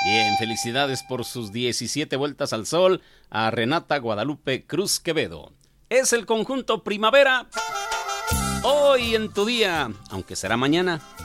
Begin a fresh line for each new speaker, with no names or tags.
Bien, felicidades por sus 17 vueltas al sol a Renata Guadalupe Cruz Quevedo. Es el conjunto Primavera. Hoy en tu día, aunque será mañana.